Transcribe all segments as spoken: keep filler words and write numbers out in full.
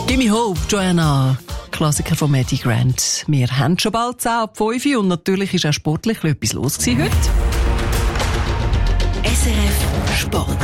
Gimme Hope, Joanna, Klassiker von Maddie Grant. Wir haben schon bald zehn ab fünf und natürlich ist auch sportlich etwas los gewesen heute. S R F Sport.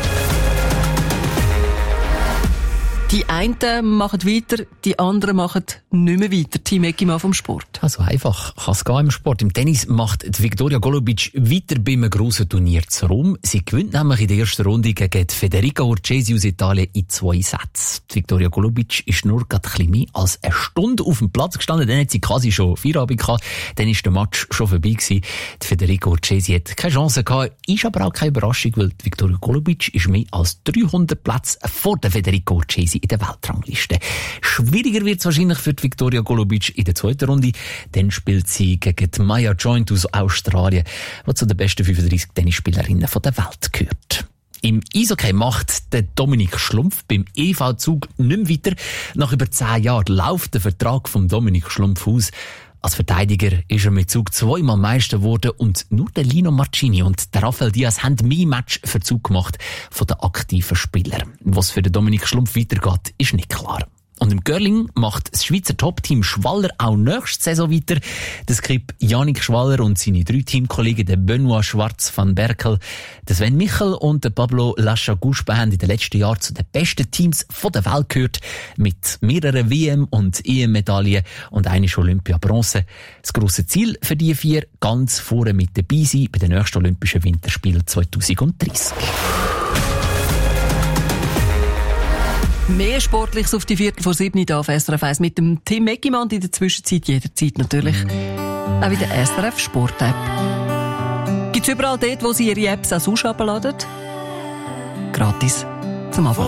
Die einen machen weiter, die anderen machen nicht mehr weiter. Team Eckimann vom Sport. Also einfach kann es gehen im Sport. Im Tennis macht Viktoria Golubic weiter bei einem grossen Turnier zu Rom. Sie gewinnt nämlich in der ersten Runde gegen Federica Urcesi aus Italien in zwei Sätzen. Viktoria Golubic ist nur gerade ein bisschen mehr als eine Stunde auf dem Platz gestanden. Dann hat sie quasi schon Feierabend gehabt. Dann ist der Match schon vorbei gewesen. Die Federica Urcesi hat keine Chance gehabt. Ist aber auch keine Überraschung, weil die Viktoria Golubic ist mehr als dreihundert Plätze vor der Federica Urcesi in der Weltrangliste. Schwieriger wird es wahrscheinlich für die Viktoria Golubic in der zweiten Runde. Dann spielt sie gegen die Maya Joint aus Australien, die zu den besten fünfunddreissig Tennisspielerinnen der Welt gehört. Im Eishockey macht der Dominik Schlumpf beim E V-Zug nicht mehr weiter. Nach über zehn Jahren läuft der Vertrag von Dominik Schlumpf aus. Als Verteidiger ist er mit Zug zweimal Meister geworden und nur der Lino Marcini und der Rafael Diaz haben mehr Match für Zug gemacht von den aktiven Spielern. Was für den Dominik Schlumpf weitergeht, ist nicht klar. Und im Curling macht das Schweizer Top-Team Schwaller auch nächste Saison weiter. Das Skrip Janik Schwaller und seine drei Teamkollegen, der Benoit Schwarz van Berkel, der Sven Michel und der Pablo Lachagouche, haben in den letzten Jahren zu den besten Teams der Welt gehört. Mit mehreren W M- und E M-Medaillen und einer Olympia-Bronze. Das grosse Ziel für die vier, ganz vorne mit dabei sein bei den nächsten Olympischen Winterspielen zwanzig dreißig. Mehr Sportliches auf die Viertel vor sieben hier auf S R F eins mit dem Tim Eckimann und in der Zwischenzeit jederzeit natürlich auch in der S R F Sport App. Gibt's überall dort, wo Sie Ihre Apps auch sonst herunterladen? Gratis zum Abladen.